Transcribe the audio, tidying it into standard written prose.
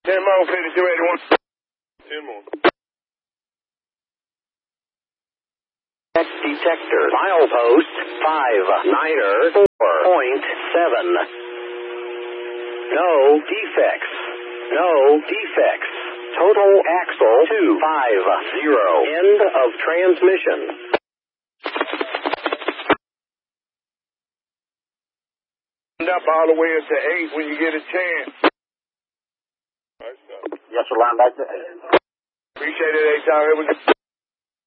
10 more, 5281. 10 more. Detector. Milepost 594.7. No defects. No defects. Total axle 250. End of transmission. Up all the way up to 8 when you get a chance. Yes, sir, line back to 8. Appreciate it, 8 time.